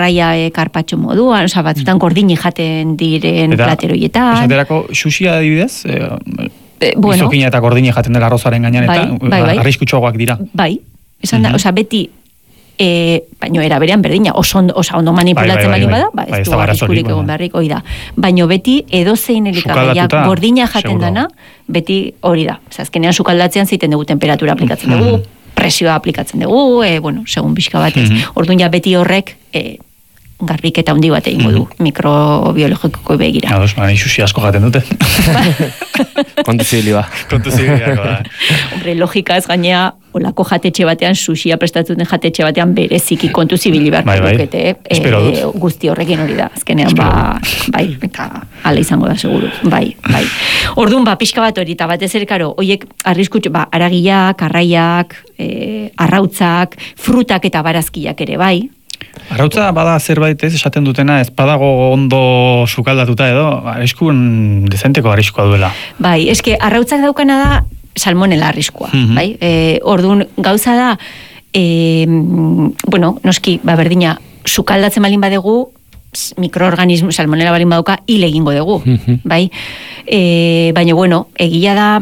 raia karpatxo moduan, oza, batzutan gordini jaten diren plateroietan. Esaterako, xuxia adibidez, bueno, izokina eta gordini jaten dela arrozaren gainean, eta arriskutsuagoak dira. Bai, esan da, oza, beti, baino era berean berdina, ondo manipulatzen baldin bada, ez du arriskurik egon beharrik, hori da. Baino beti edozein elikagaia gordina jaten dana, beti hori da. Azkenean sukaldatzean ziten dugu temperatura aplikatzen dugu, presioa aplikatzen dugu, bueno, segun pixka batez. Orduan ja beti horrek garbiketa handi bat egingo du mikrobiologikoko begira. Ados, xuxi asko jaten dute. Kontu zibili da. Hombre, logika ez gainea, olako jatetxe batean, sushia prestatzen den jatetxe batean bereziki kontu zibili behar dukete. Guzti horrekin hori da. Azkenean, bai, eta ala izango da, seguru. Bai. Orduan, pixka bat hori, eta batez ere, karo, oiek arriskutxo, arragiak, arraiak, arrautzak, frutak eta barazkiak ere, bai. Arrautza bada zerbait ez esaten dutena, ez badago ondo sukaldatuta edo, arriskun dezenteko arriskua duela. Bai, eske arrautzak daukana da salmonela arriskua, bai? Orduan gauza da, bueno, noski, berdina, sukaldatzen balin badegu, mikroorganismo, salmonela balin baduka, hil egingo dugu, bai? Baina, bueno, egia da,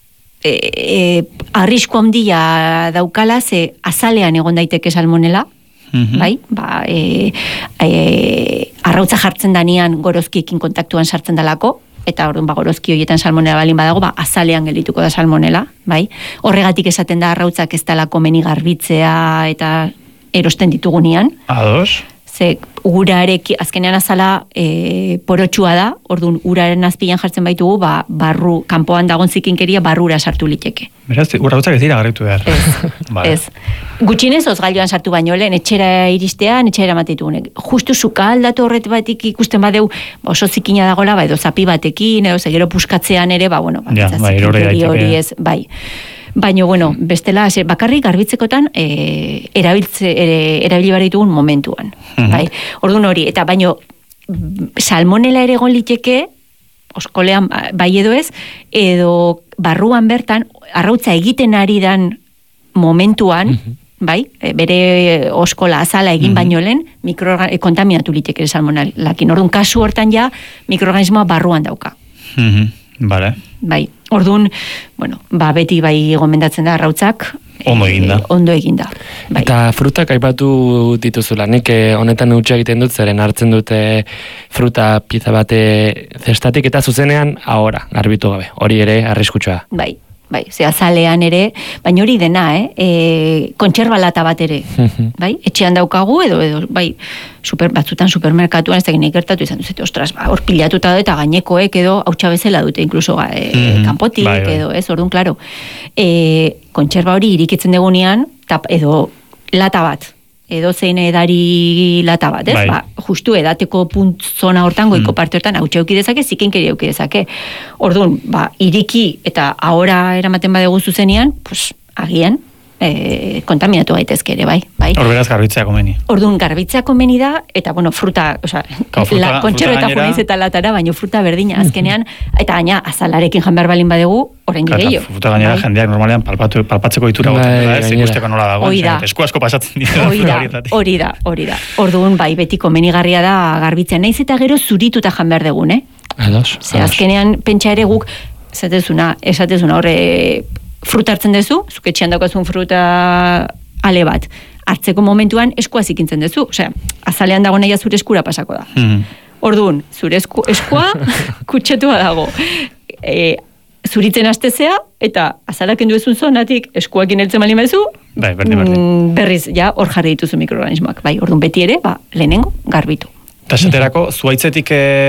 arrisku handia daukala, ze azalean egon daiteke salmonela, bai, arrautza jartzen danean gorozkiekin kontaktuan sartzen dalako, eta orduan gorozki horietan salmonela balin badago, azalean geldituko da salmonela, bai. Horregatik esaten da arrautzak ez dalako meni garbitzea eta erosten ditugunean. Ados. Ze urarek, azkenean azala porotxua da, orduan uraren azpilan jartzen baitugu, barru, kanpoan dagon zikinkeria barrura sartu liteke. Beraz, urrautzak ez dira garritu behar. Ez. Gutxinez, ozgailuan sartu baino lehen, etxera iristean, etxera matitugunek. Justu zuka aldatu horret batik ikusten badeu, oso zikina dagoela, edo zapi batekin, edo gero puskatzean ere, zikinkeri hori ez, bai. Baina, bueno, bestela, bakarrik garbitzekotan erabili behar ditugun momentuan. Bai. Orduan hori, eta baino salmonela ere egon liteke, oskolean bai edo ez, edo barruan bertan, arrautza egiten ari dan momentuan, bai, bere oskola azala egin baino lehen, kontaminatu liteke salmonelakin. Orduan, kasu hortan ja, mikroorganismoa barruan dauka. Vale. Bai, orduan, bueno, beti bai gomendatzen da arrautzak. Ondo eginda. Ondo eginda. Bai. Eta frutak aipatu dituzula, nik honetan utxe egiten dut, zeren hartzen dute fruta pieza bate zestatik, eta zuzenean, ahora, garbitu gabe, hori ere arriskutsua. Bai, azalean ere, baina hori dena, kontserba lata bat ere, bai, etxean daukagu, edo, bai, batzutan supermerkatuan, ez da gine ikertatu izan duzete, ostras, hor pilatuta eta gainekoek edo hautsa bezala dute, inkluso kanpotik, edo, ez, orduan, klaro, kontserba hori irikitzen degunean, edo lata bat, edo zein edari lata bat, ez? Justu edateko zona hortan, goiko parte hortan, hautsa euki dezake, zikinkeri euki dezake. Orduan, iriki eta ahora eramaten badegu zuzenean, pues, agian, kontaminatu gaitezke ere, bai. Horberaz garbitzea komeni. Orduan, garbitzea komeni da, eta, bueno, fruta, kontxero eta junaiz eta latara, baina fruta berdina azkenean, eta gaina azalarekin janbehar balin badegu, orain gehiago. Fruta gainera jendeak normalean palpatzeko ditura goten, ikusteko nola dago, esku asko pasatzen dira. Hori da. Orduan, bai, beti komenigarria da garbitzea, naiz eta gero zurituta janbehar degun, Ze azkenean, pentsa ere guk, esatezuna horre, fruta hartzen dezu, zuketxean daukazun fruta ale bat, hartzeko momentuan eskua zikintzen dezu, osea, azalean dago naia zure eskura pasako da. Orduan, zure eskua kutsatua dago. Zuritzen hastezea, eta azalak enduezun zonatik eskuakin heltzen balin bezu, berriz, ja, hor jarri dituzu mikroorganismoak. Bai, orduan beti ere, lehenengo, garbitu. Eta esaterako, zuaitzetik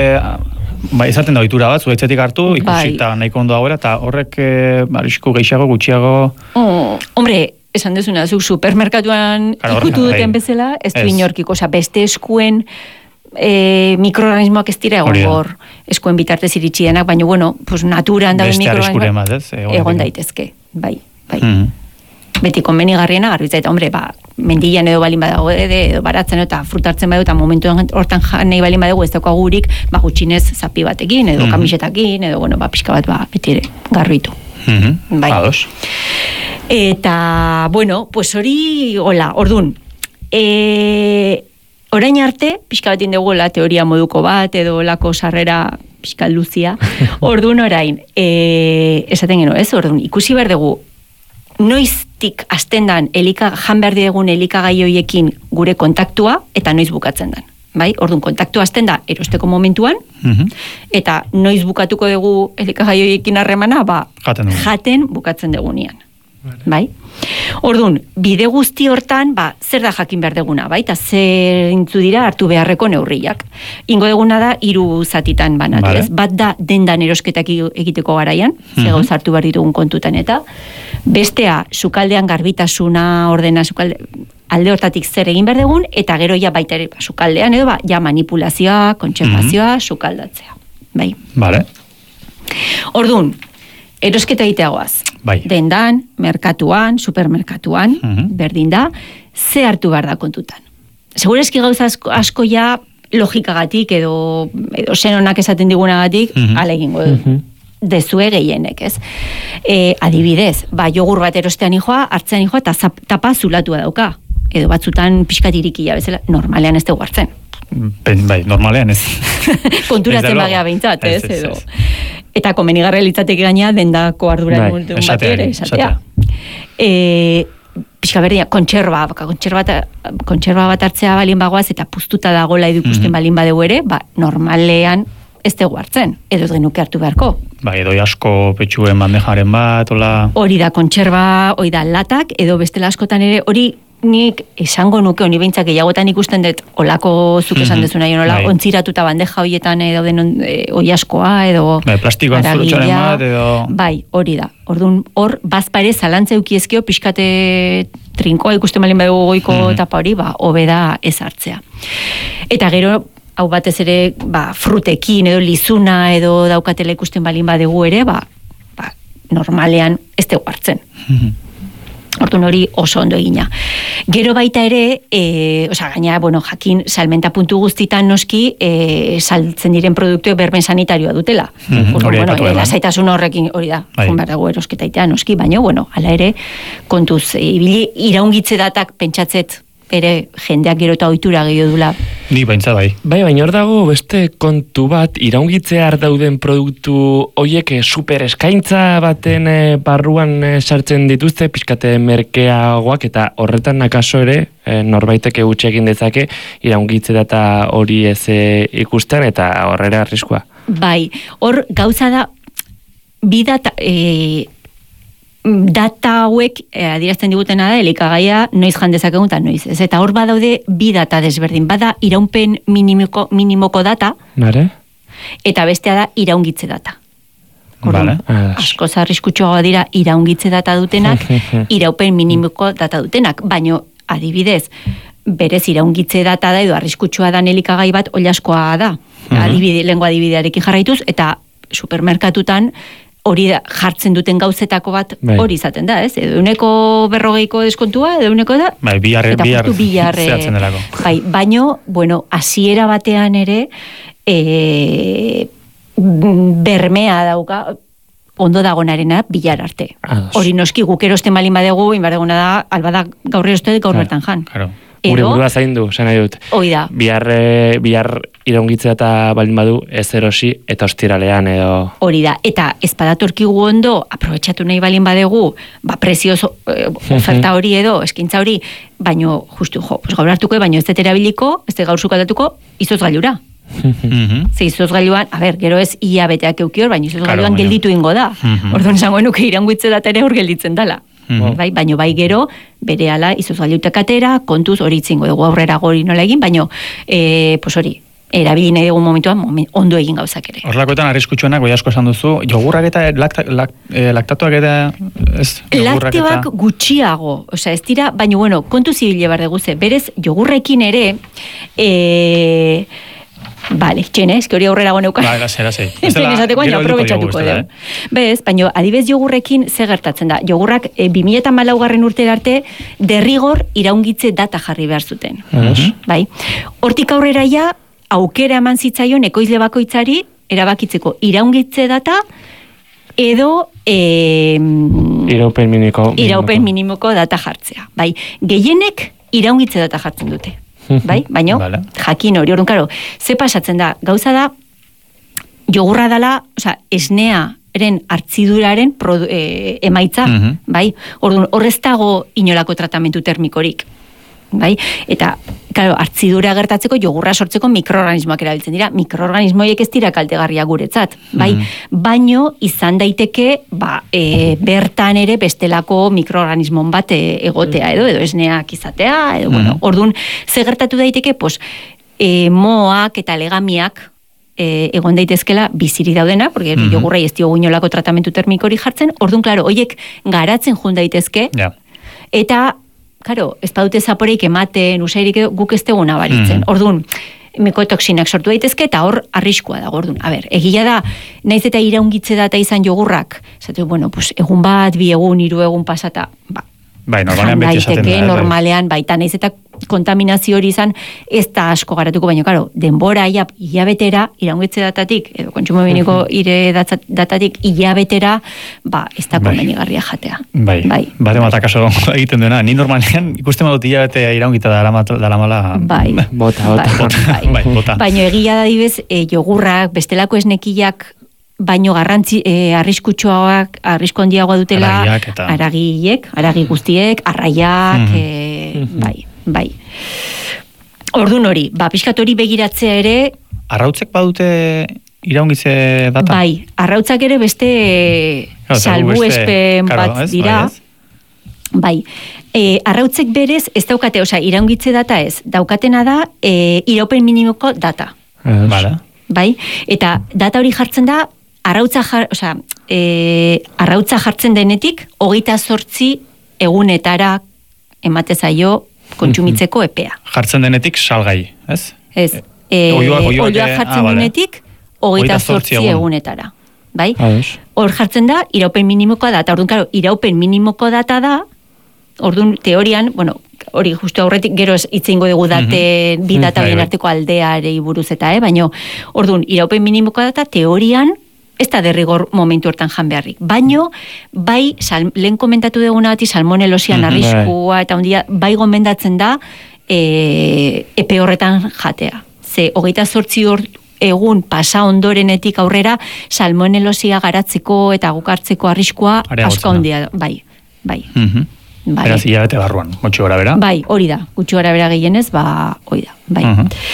izaten da ohitura bat, zuaitzetik hartu, ikusita nahiko ondo dagoela, eta horrek arrisku gehiago, gutxiago... Hombre, esan dezuna, zuk supermerkatuan ikutu duten bezala, ez du inorkiko, beste eskuen mikroorganismoak ez dira egon eskuen bitartez iritsi denak, baina, bueno, naturan dauden mikroorganismoak egon daitezke, bai. Beti konbenigarriena garbitza, eta hombre, mendian edo balin badago edo baratzen eta frutartzen badu, eta momentu hortan nahi balin badago ez daukagu gurik, gutxinez zapi batekin, edo kamisetakin, edo, bueno, pixka bat, beti ere, garbitu. Ados. Eta, bueno, pues hori, hola, ordun, orain arte, pixka bat indegu teoria moduko bat, edo lako sarrera pixka luzia, orduan orain, esaten geno, ez, orduan, ikusi behar dugu, noiztik azten dan, jan behar dugun elikagai hoiekin gure kontaktua, eta noiz bukatzen dan. Bai, orduan kontaktu azten da erosteko momentuan, eta noiz bukatuko dugu elikagai hoiekin harremana, jaten bukatzen dugunean. Bai? Orduan, bide guzti hortan, zer da jakin behar deguna, bai? Eta zer intzu dira hartu beharreko neurriak. Ingo deguna da, 3 zatitan banatu, ez? Bat da dendan erosketak egiteko garaian, ze gauz hartu behar ditugun kontutan, eta bestea, sukaldean garbitasuna, ordena, alde hortatik zer egin behar dugun, eta gero ja baita ere, sukaldean edo, ja manipulazioa, kontserbazioa, sukaldatzea. Bai? Vale. Orduan, erosketa egiteagoaz. Bai. Dendan, merkatuan, supermerkatuan, berdin da, ze hartu behar da kontutan. Segureski gauza asko ja logikagatik edo senonak esaten digunagatik, alegingo dezue gehienek, ez? Adibidez, jogur bat erostean ijoa, hartzean ijoa, eta tapa zulatua dauka. Edo batzutan pixkat irikia bezala, normalean ez dugu hartzen. Bai, normalean ez. Konturatzen bagea behintzat, ez? Edo. Eta komenigarra litzateke gaina dendako ardura multun bat ere, esatea. Pixka berdina, kontserba bat hartzea balin bagoaz, eta puztuta dagoela edukusten balin badegu ere, normalean ez dugu hartzen, edo ez genuke hartu beharko. Bai, edo asko petxuen bandejaren bat, hola... Hori da kontserba, hori da latak, edo bestela askotan ere, hori nik esango nuke, honi behintzak gehiagotan ikusten dut, olako zuk esan dezuna, ontziratuta bandeja horietan dauden hoi askoa, edo... Bai, plastikoan zurutxaren bat, edo... Bai, hori da. Orduan, hor, bazpare zalantza eukiezkio, pixkate trinkoa ikusten balin badugu goiko tapa hori, hobe da ez hartzea. Eta gero, hau batez ere, frutekin edo lizuna edo daukatela ikusten balin badugu ere, normalean ez dugu hartzen. Orduan hori oso ondo egina. Gero baita ere, gaina, jakin salmenta puntu guztitan noski, saltzen diren produktuek berben sanitarioa dutela. Lasaitasun horrekin hori da, junbarago erosketaitea noski, baina, ala ere, kontuz, iraungitze datak pentsatzet, ere jendeak gero eta ohitura gehiago dula. Ni baintza bai. Bai, baina hor dago beste kontu bat, iraungitzear dauden produktu hoiek super eskaintza baten barruan sartzen dituzte, pixkate merkeagoak, eta horretan nakaso ere, norbaiteke gutxi egin dezake, iraungitze data hori ez ikusten, eta horrera arriskua. Bai, hor gauza da, data hauek adierazten digutena da, elikagaia noiz jan dezakegun eta noiz. Ez, eta hor badaude bi data desberdin. Bada iraunpen minimoko data, eta bestea da iraungitze data. Asko zarriskutxoa dira iraungitze data dutenak, iraupen minimoko data dutenak. Baina, adibidez, berez iraungitze data da edo arriskutsua da elikagai bat oliaskoa da. Lengo adibidearekin jarraituz, eta supermerkatutan hori jartzen duten gauzetako bat hori izaten da, ez? Edo 140ko deskontua, edo 100 da, eta justu bilarre zehatzen delako. Baino, hasiera batean ere bermea dauka ondo dagonarena bilar arte. Hori noski guk erosten balin badegu, inbardeguna da, albada gaur eroste gaur bertan jan. Gure burua zaindu, nahi dut. Oida. Bihar iraungitzea eta balin badu ez erosi eta ostiralean edo... Hori da, eta ez badatorkigu ondo, aprobetxatu nahi balin badegu, prezio oferta hori edo, eskintza hori, baino, justu, gaur hartuko, baino ez dut erabiliko, ez dut gaur zukaldatuko, izoz gailura. Ze izoz gailuan, gero ez ia beteak eukior, baino izoz gailuan gelditu ingo da. Orduan zango nuke iraungitze data ere hor gelditzen dala. Baino gero, bere ala izozgailutak atera, kontuz hori itzingo dugu aurrera gori nola egin, baino hori, erabili nahi dugu momentuan ondo egin gauzak ere. Horlakoetan arriskutsuenak, goi asko esan duzu, jogurrak eta laktatuak eta ez? Lakteoak gutxiago, ez dira, baina kontuz ibile bar dugu ze, berez jogurrekin ere, Bale, txene, eski hori aurrera goneukan. Bai, lasei. Txene esateko, baina aprobetxatuko edo. Bez, baina adibez jogurrekin ze gertatzen da. Jogurrak 2014 urtera arte derrigor iraungitze data jarri behar zuten. Bai. Hortik aurrera ja, aukera eman zitzaion ekoizle bakoitzari erabakitzeko iraungitze data edo iraupen minimoko data jartzea. Bai, gehienek iraungitze data jartzen dute. bai? Baina, jakin hori, orduan, karo, ze pasatzen da, gauza da, jogurra dala, esnea, eren hartziduraren emaitza, bai? Orduan, horrez dago inolako tratamentu termikorik, bai? Eta, claro, hartzidura gertatzeko jogurra sortzeko mikroorganismoak erabiltzen dira. Mikroorganismoiek ez dira kaltegarria guretzat, bai? Baino izan daiteke, bertan ere bestelako mikroorganismon bat egotea edo esneak izatea, edo, bueno, orduan, ze gertatu daiteke, pues, moak eta legamiak egon daitezkela biziri daudena, porque jogurrai ez diogu inolako tratamentu termikori jartzen, orduan, claro, hoiek garatzen jun daitezke, eta claro, ez badute zaporeik ematen, usairik guk ez teguna baritzen. Orduan, mikotoksinak sortu daitezke eta hor arriskua dago. Orduan, egia da, naiz eta iraungitze data izan jogurrak, zatu, bueno, pues, egun bat, 2 egun, 3 egun pasata, bai, normalean beti esaten da. Normalean, baita naiz eta kontaminazio hori izan, ez da asko garatuko, baina, karo, denbora hilabetera, iraungitze datatik, edo kontsumo bineko datatik hilabetera, ez da konbenigarria jatea. Bai, bat akaso egiten duena, ni normalean ikusten badut hilabete iraungita daramala... Bota. Baina egia da dibez, jogurrak, bestelako esnekiak, baino arrisku handiagoa dutela aragi guztiek, arraiak, bai. Orduan hori, pixkat hori begiratzea ere... Arrautzek badute iraungitze data? Bai, arrautzak ere beste salbuespen bat dira. Bai, arrautzek berez ez daukate, iraungitze data ez, daukatena da iraupen minimoko data. Bai, eta data hori jartzen da, arrautza jartzen denetik, 28 egunetara emate zaio kontsumitzeko epea. Jartzen denetik salgai, ez? Ez. Oioak jartzen denetik, 28 egunetara. Bai? Hor jartzen da, iraupen minimoko data. Orduan, karo, iraupen minimoko data da, orduan, teorian, bueno, hori justu aurretik, gero hitz eingo dugu bi data horien arteko aldearei buruz eta, baina, orduan, iraupen minimoko data, teorian, ez da derrigor momentu hortan jan beharrik. Baino, bai, lehen komentatu duguna bati, salmonellosian arriskua eta ondia, bai gomendatzen da, epe horretan jatea. Ze, 28 egun pasa ondorenetik aurrera, salmonellosia garatzeko eta gukartzeko arriskua asko ondia. Bai. Beraz, hilabete barruan, gutxi gora bera? Bai, hori da, gutxi gora bera gehienez, hori da, bai.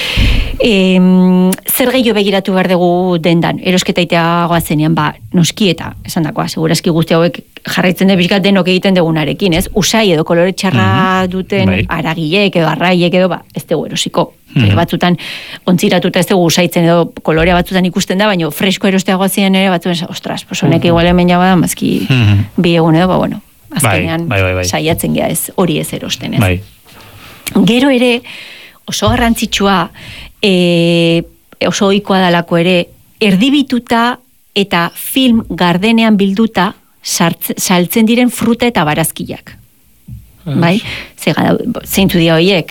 Zer gehiago begiratu behar dugu dendan, erosketaitea goazenean, noski eta, esan dakoa, segurazki guzti hauek jarraitzen debizkat denok egiten dugunarekin, ez? Usai edo kolore txarra duten aragiek edo arraiek edo, ez dugu erosiko. Batzutan, ontziratuta ez dugu usaitzen edo kolorea batzutan ikusten da, baina fresko erostea goazenean ere, batzutan, ostras, honek igual hemen jaba da, mazki 2 egun edo, bueno, azkenean saiatzen gea ez, hori ez erosten ez. Gero ere, oso garrantzitsua, oso ohikoa dalako ere, erdibituta eta film gardenean bilduta saltzen diren fruta eta barazkiak. Bai? Zeintzu dira horiek,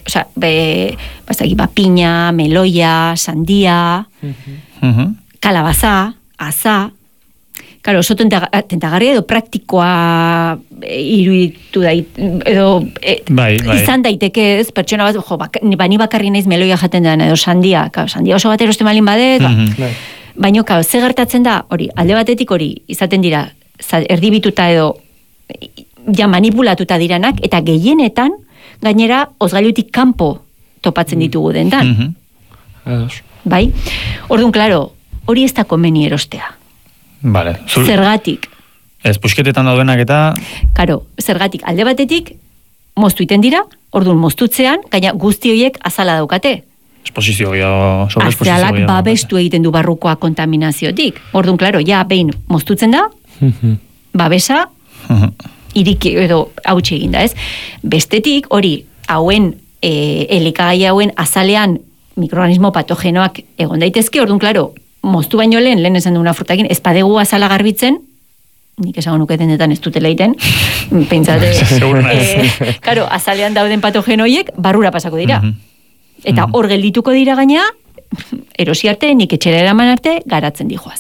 piña, meloia, sandia, kalabaza, aza. Claro, oso tentagarria edo praktikoa iruditu da, edo izan daiteke ez, pertsona bat, bani bakarri naiz meloia jaten da, edo sandia oso bat eroste malin badet, baina, ze gertatzen da, hori, alde batetik hori, izaten dira, erdibituta edo, ja manipulatuta diranak, eta gehienetan, gainera, ozgailutik kanpo topatzen ditugu dendan. Bai? Orduan, klaro, hori ez da komeni erostea. Zergatik. Ez, pusketetan daudenak eta... Karo, zergatik, alde batetik, moztu iten dira, orduan moztutzean, gaina guzti horiek azala daukate. Esposizio azalak babestu egiten du barrukoa kontaminaziotik. Orduan, klaro, ja, behin moztutzen da, babesa, iriki edo hautsi eginda, ez? Bestetik, hori, hauen, elikagai hauen azalean mikroorganismo patogenoak egon daitezke, orduan, klaro, moztu baino lehen esan duguna frutakin, ez padegu azala garbitzen, nik esan nuke dendetan ez dutela iten, pentsate, karo, azalean dauden patogenoiek barrura pasako dira. Eta hor geldituko dira gaina, erosi arte, nik etxera eraman arte, garatzen dijoaz.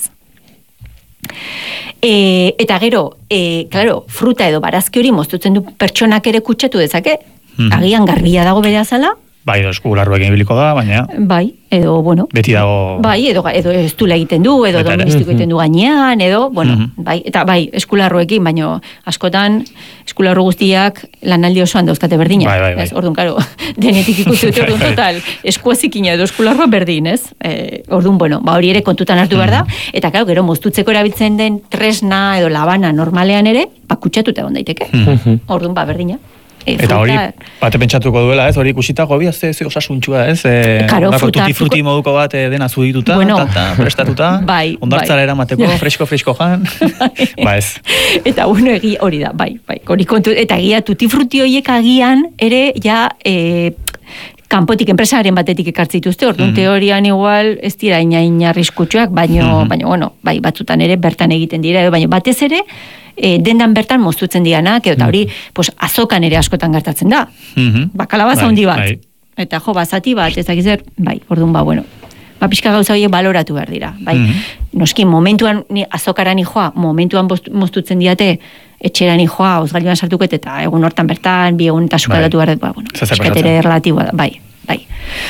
Eta gero, claro, fruta edo barazki hori moztutzen du pertsonak ere kutsatu dezake, agian garbia dago bere azala, Bai, edo eskularruekin ibiliko da, baina... Bai, edo, bueno... Beti dago... Bai, edo ez du egiten du, edo doministiko egiten du gainean, edo, bueno, bai, eta bai, eskularruekin, baina askotan eskularru guztiak lanaldi osoan dauzkate berdina. Bai. Orduan, karo, denetik ikusi dute, orduan total, eskuazikina edo eskularrua berdin, ez? Orduan, bueno, hori ere kontutan hartu behar da, eta karo, gero moztutzeko erabiltzen den tresna edo labana normalean ere, kutsatuta egon daiteke. Orduan, berdina. Eta hori, bate pentsatuko duela, ez? Hori ikusita gobia ze osasuntxua, ez? Karo, tutti-frutti moduko bat dena zudituta, prestatuta, ondartzara eramateko, fresko jan. Ez. Eta bueno, hori da, bai. Hori kontu, eta egia tutti-frutti horiek agian ere, ja, kanpotik enpresaren batetik ekartzituzte, orduan teorian igual ez dira inain arriskutsuak, baino, bueno, bai, batzutan ere bertan egiten dira, baina batez ere, dendan bertan moztutzen dianak, eta hori, azokan ere askotan gertatzen da. Bakalabaza handi bat. Eta jo, bazati bat, ez dakizer, bai, orduan bueno. Pixka gauza horiek baloratu behar dira. Bai, noski, momentuan, azokaran joa, momentuan moztutzen diate, etxeran joa, ozgailuan sartuket, eta egun hortan bertan, bi egun eta sukaldatu behar, bueno, eskatere relatiboa da, bai.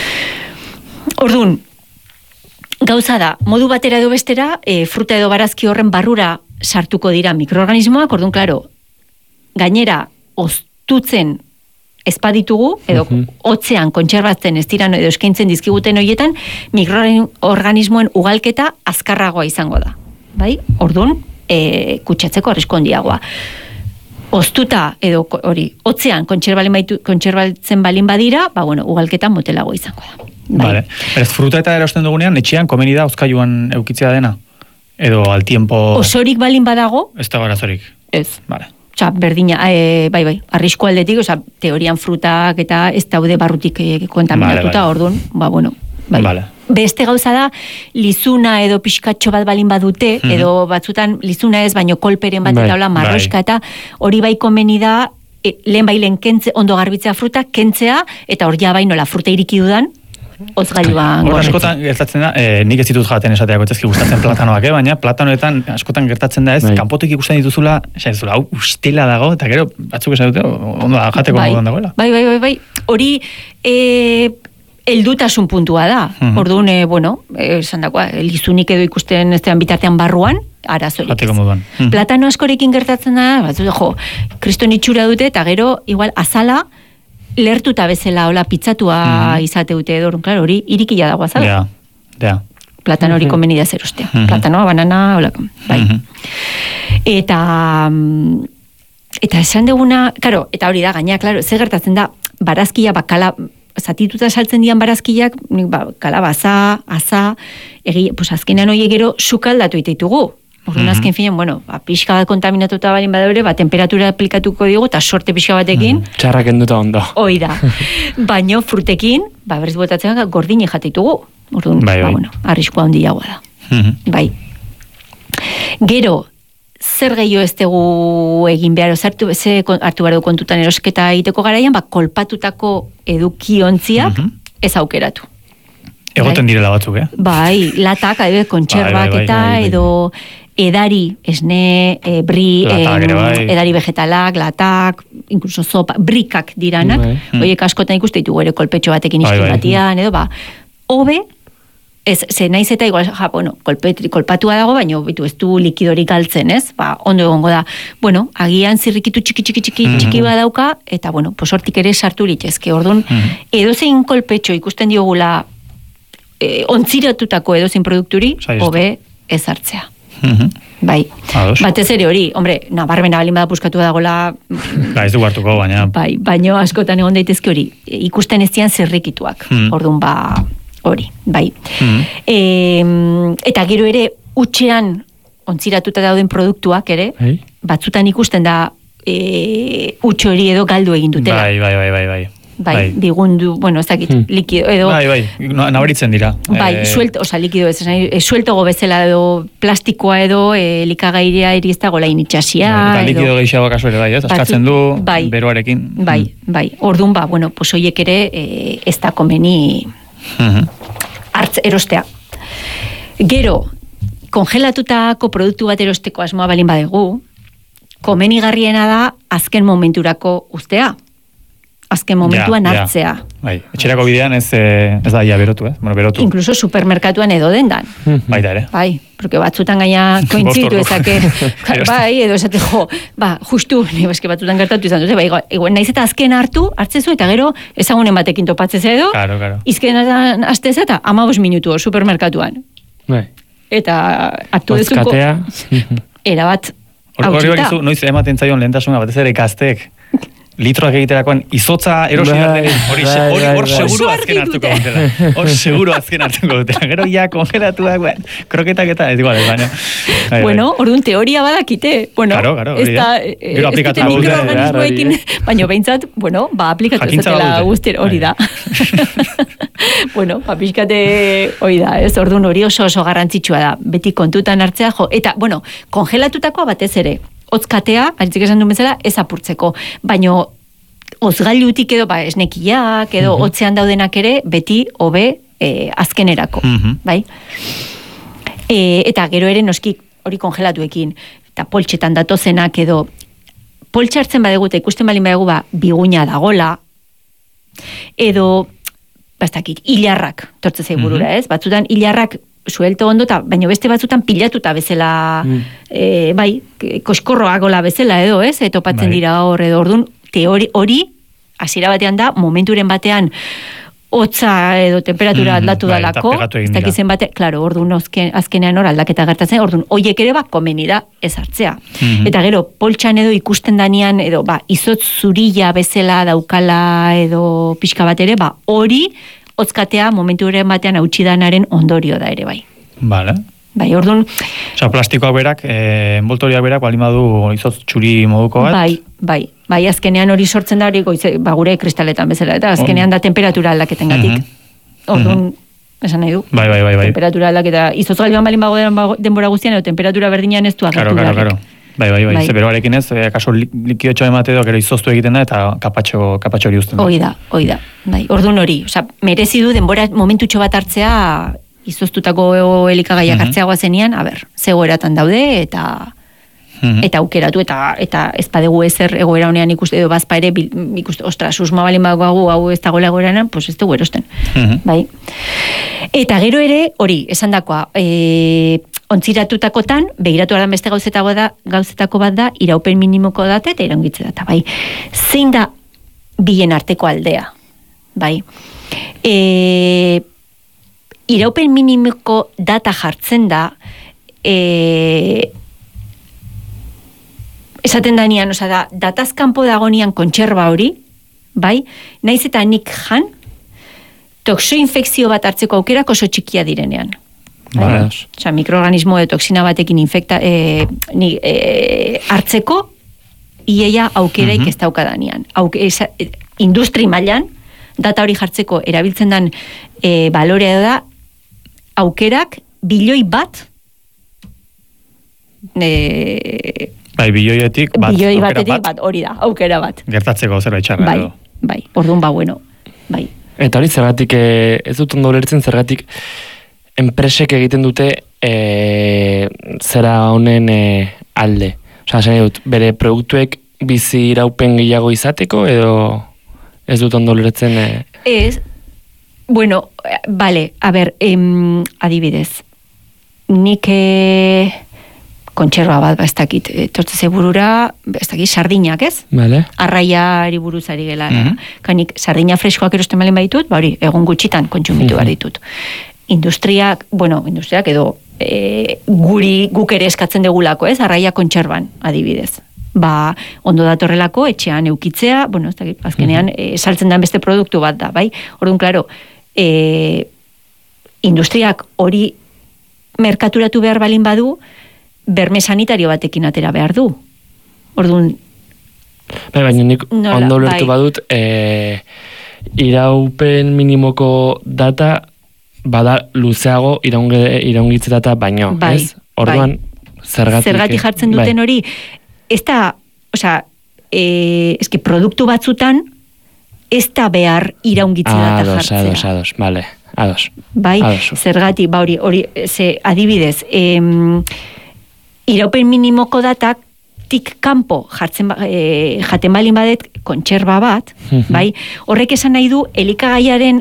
Orduan, gauza da, modu batera edo bestera, fruta edo barazki horren barrura sartuko dira mikroorganismoak, orduan, klaro, gainera, oztutzen ezpaditugu, edo hotzean kontserbatzen ez diran edo eskaintzen dizkiguten horietan, mikroorganismoen ugalketa azkarragoa izango da. Bai? Orduan, kutsatzeko arrisko handiagoa. Oztuta edo hori, hotzean kontserbatzen balin badira, ugalketa motelago izango da. Vale. Berez, fruta eta erosten dugunean, etxean komeni da uzkailuan eukitzea dena? Edo al tiempo... Osorik balin badago? Ez da barazorik? Ez. Vale. Osa, berdina, bai, arrisku aldetik, osa, teorian frutak eta ez daude barrutik kontaminatuta, orduan, bueno, bai. Vale. Beste gauza da, lizuna edo pixkatxo bat balin badute, edo batzutan lizuna ez, baino kolperen bat eta hola, marroska eta hori bai komeni da, lehen kentze, ondo garbitzea fruta, kentzea, eta hor ja bai nola fruta iriki dudan, ozgailuan gorretzen. Askotan gertatzen da, nik ez ditut jaten esateako ezki gustatzen platanoak, baina platanoetan askotan gertatzen da ez, kanpotik ikusten dituzula, hau ustela dago, eta gero batzuk esan dute, ondo jateko moduan dagoela. Bai. Hori heldutasun puntua da. Orduan, esan dagoa, lizunik edo ikusten ez bitartean barruan, arazorik. Jateko moduan. Platano askorekin gertatzen da, kriston itxura dute, eta gero, igual, azala, lertuta bezala, hola, pizzatua izateute edo, klaro, hori irikila dagoa, zabe? Ja. Platano hori komeni da zer ustea. Platanoa, banana, hola, bai. Eta esan deguna, klaro, eta hori da, gaina, klaro, ze gertatzen da, barazkia, zatituta saltzen dian barazkiak, kalabaza, asa, azkenean hori gero sukaldatu iteitugu. Orduan azken finean, pixka bat kontaminatuta balin badaure, temperatura aplikatuko diogu, eta sorte pixka batekin. Txarrak enduta ondo. Hoi da. Baina frutekin, berriz botatzen gordine jateitugu. Orduan, arriskua handiagoa da. Bai. Gero, zer gehiago ez dugu egin behar, hartu behar du kontutan erosketa egiteko garaian, kolpatutako edukiontziak ez aukeratu. Egoten direla batzuk, Bai, latak, kontserbak eta edo edari, esne, bri, edari vegetalak, latak, incluso sopa, brikak diranak, horiek askotan ikuste ditugu ere kolpetxo batekin izkin batian, edo hobe, ze naiz eta igual, kolpatua dago, baina ez du likidorik galtzen, ez? Ondo egongo da. Agian zirrikitu txiki badauka, eta hortik ere sartu litzezke. Orduan, edozein kolpetxo ikusten diogula ontziratutako edozein produkturi, hobe ez hartzea. Bai. Batez ere hori, nabarmena balin bada puskatu dagoela... Ez du hartuko, baina... Bai, baina askotan egon daitezke hori. Ikusten ez dian zirrikituak. Orduan, hori, bai. Eta gero ere, utxean ontziratuta dauden produktuak ere, batzutan ikusten da utxo hori edo galdu egin dutela. Bai. Bai, bigundu, ez dakit, likido edo... Bai, nabaritzen dira. Bai, likido ez, sueltogo bezala edo plastikoa edo likagairea eri ez dago lain itxasia. Eta likido gehiago kasu ere, askatzen du beroarekin. Bai, orduan hoiek ere ez da komeni hartz erostea. Gero, kongelatutako produktu bat erosteko asmoa balin badegu, komenigarriena da azken momenturako uztea. azken momentuan hartzea. Bai, etxerako bidean ez da ia berotu, Bueno, berotu. Incluso supermerkatuan edo dendan. Baita ere. Bai, porque batzutan gaina kointzitu ezake. Bai, edo esate justu, eske batzutan gertatu izan dute, bai, naiz eta azken hartzezu eta gero ezagunen batekin topatzez edo. Claro. Izkenetan astez eta 15 minutu supermerkatuan. Bai. Eta hartu dezuko erabat hautsita. Noiz ematen zaion lehentasuna batez ere gazteek litroak egiterakoan izotza erosi hor seguro azken hartuko dutela. Hor seguro azken hartuko dutela. Gero ja kongelatuak, kroketak eta ez igual, baina. Bueno, orduan teoria badakite. Bueno, claro, gero aplikatu mikroorganismoekin, baina behintzat, aplikatu ezatela guztien hori da. Bueno, pixkate hori da, ez? Orduan hori oso garrantzitsua da. Beti kontutan hartzea, eta, kongelatutakoa batez ere. Hotzkatea, aritzik esan duen bezala, ez apurtzeko. Baina, hozgailutik edo, esnekiak, edo hotzean daudenak ere, beti hobe azkenerako. Bai? Eta gero ere noski hori kongelatuekin, eta poltsetan datozenak edo, poltsa hartzen badegu, eta ikusten balin badegu, biguina dagola, edo, bastakit, hilarrak, tortze zaigurura, ez? Batzutan hilarrak, suelto ondo, baina beste batzutan pilatuta bezala, koskorroa gola bezala edo, ez? Topatzen dira hor edo, orduan, hori, hasiera batean da, momenturen batean, hotza edo temperatura aldatu dalako, ez dakizen bate, klaro, orduan azkenean hor aldaketa gertatzen, orduan, hoiek ere komeni da ez hartzea. Eta gero, poltsan edo ikusten danean, edo, izotz zurilla bezala daukala edo pixka bat ere, hori, hotzkatea momenturen batean hautsidanaren ondorio da ere, bai. Vale. Bai, orduan... Osa, plastikoak berak, envoltoriak berak, bali madu izotz txuri moduko bat? Bai, azkenean hori sortzen da hori, gure kristaletan bezala, eta azkenean da temperatura aldaketen gatik. Orduan, esan nahi du. Bai. Temperatura aldaketa, izotz gailuan balin bago denbora guztian, edo temperatura berdinean ez du agertu darrik. Bai. Zeberoarekin ez, kaso likiotxo emate edo, gero izoztu egiten da, eta kapatxo hori uzten da. Hoi da. Bai, orduan hori, merezi du denbora momentutxo bat hartzea, izoztutako elikagaiak hartzeagoa zenian, zegoeratan daude, eta aukeratu, eta ez badegu ezer egoera honean ikuste, edo bazpa ere, ikuste, susma balin bagoagu, hau ez dagoela egoeranan, pues ez dugu erosten. Bai. Eta gero ere, hori, esan dakoa, ontziratutakotan, begiratu ardan beste gauzetako bat da, iraupen minimoko data eta iraungitze data, bai. Zein da bien arteko aldea, bai. Iraupen minimoko data jartzen da, esaten danean, dataz kanpo dagonian kontserba hori, bai, naiz eta nik jan, toxoinfekzio bat hartzeko aukerak oso txikia direnean. Osa, mikroorganismo edo toksina batekin hartzeko iaia aukeraik ez daukadanean. Industri mailan data hori jartzeko erabiltzen den balorea da aukerak bilioi bat bilioietik bat. Bilioi batetik bat, hori da, aukera bat. Gertatzeko zerbait txarra. Bai, orduan bueno. Bai. Eta hori zergatik, ez dut ondo ulertzen zergatik enpresek egiten dute zera honen alde. Osa, zen dut, bere produktuek bizi iraupen gehiago izateko, edo ez dut ondo ulertzen... Ez, bueno, vale, a ber, adibidez, nik kontserba bat, ez dakit, tortze burura, ez dakit, sardinak, ez? Vale. Arraiari buruzari gela. Kanik, sardina freskoak erosten balen baitut, hori, egun gutxitan kontsumitu behar ditut. Industriak edo guk ere eskatzen degulako, ez? Arraia kontserban, adibidez. Ondo datorrelako, etxean eukitzea, ez dakit, azkenean, saltzen den beste produktu bat da, bai? Orduan, klaro, industriak hori merkaturatu behar balin badu, berme sanitario batekin atera behar du. Orduan... Baina nik ondo ulertu badut, iraupen minimoko data bada luzeago iraungitze data baino, ez? Orduan, zergatik jartzen duten hori, ez da, eske produktu batzutan, ez da behar iraungitze data jartzea. Ados, vale, ados. Bai, zergatik, hori, adibidez, iraupen minimoko datak tik kanpo jaten balin badet kontserba bat, bai, horrek esan nahi du elikagaiaren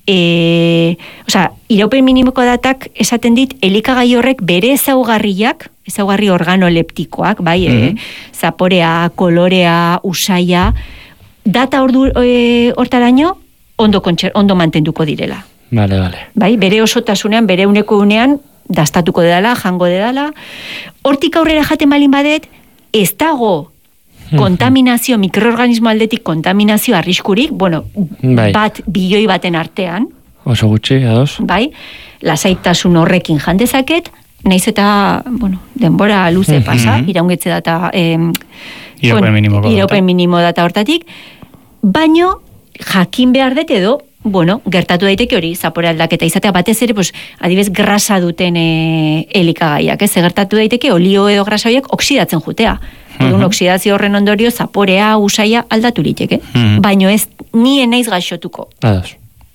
iraupen minimoko datak esaten dit elikagai horrek bere ezaugarri organoleptikoak, bai, zaporea, kolorea, usaia, data hortaraino ondo mantenduko direla. Vale. Bai, bere osotasunean, bere uneko unean, dastatuko dedala, jango dedala. Hortik aurrera jaten balin badet, ez dago kontaminazio, mikroorganismo aldetik kontaminazio arriskurik, bat bilioi baten artean. Oso gutxi, ados. Bai, lasaitasun horrekin jandezaket, naiz eta, denbora luze pasa, iraungetze data, iraupen minimo data hortatik, baino, jakin behar dut edo, gertatu daiteke hori, zapore aldaketa izatea, batez ere, adibez, grasa duten elikagaiak, ez, gertatu daiteke, olio edo grasa horiek oksidatzen jutea. Oksidazio horren ondorio, zaporea, usaia aldatu liteke. Baino ez, nien naiz gaixotuko. Ados,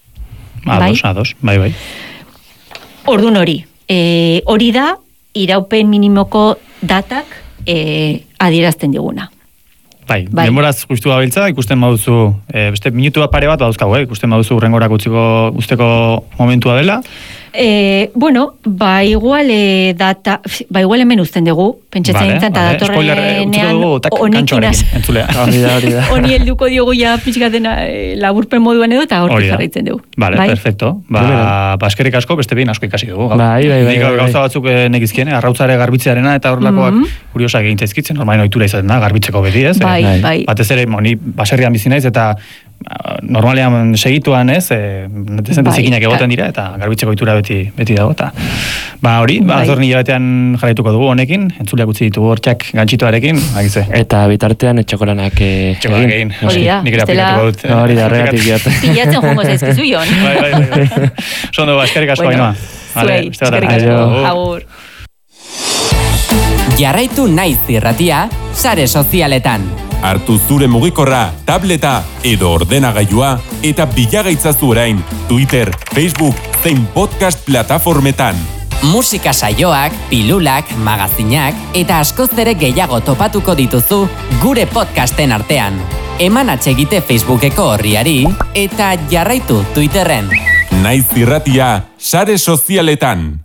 bai. Ordun hori. Hori da, iraupen minimoko datak adierazten diguna. Bai, denboraz justu gabiltza, ikusten baduzu, beste minutu pare bat badauzkago, ikusten baduzu urrengorak usteko momentua dela. Igual hemen uzten dugu, pentsatzen dintzen, eta datorrenean honi helduko diogu ja pixkatena laburpen moduan edo, eta hortik jarraitzen dugu. Vale, perfecto. Eskerrik asko, beste behin asko ikasi dugu. Bai. Gauza batzuk negizkien, arrautzare garbitzearena, eta horrelakoak kuriosak egin zaizkitzen, normalen ohitura izaten da, garbitzeko beti, ez? Bai. Batez ere, baserrian bizi naiz, eta normalean segituan ez, zikinak egoten dira, eta garbitzeko ohitura beti dago, eta hori, azorni hilabetean jarraituko dugu honekin, entzuleak utzi ditugu hortxak gantzituarekin, bakize. Eta bitartean etxekolanak egin. Hori da, aplikatuko dut. Hori da, horregatik diat. Pilatzen jongo zaizkizu, Jon. Bai. Sondo, eskerrik asko, Ainhoa. Zuei, eskerrik asko. Agur. Jarraitu Naiz irratia, sare sozialetan. Hartu zure mugikorra, tableta edo ordenagailua eta bilagaitzazu orain Twitter, Facebook zein podcast plataformetan. Musika saioak, pilulak, magazinak eta askoz ere gehiago topatuko dituzu gure podcasten artean. Eman atsegite Facebookeko orriari eta jarraitu Twitterren. Naiz irratia, sare sozialetan.